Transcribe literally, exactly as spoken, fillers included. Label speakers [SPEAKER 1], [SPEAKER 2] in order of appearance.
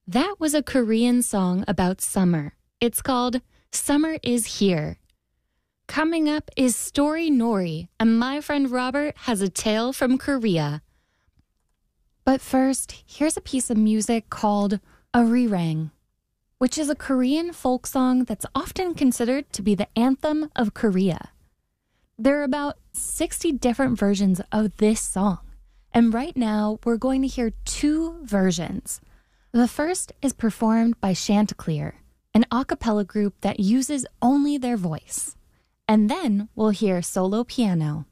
[SPEAKER 1] That was a Korean song about summer. It's called Summer Is Here. Coming up is Story Nori, and my friend Robert has a tale from Korea. But first, here's a piece of music called Arirang, which is a Korean folk song that's often considered to be the anthem of Korea. There are about sixty different versions of this song, and right now we're going to hear two versions. The first is performed by Chanticleer, an a cappella group that uses only their voice. And then we'll hear solo piano.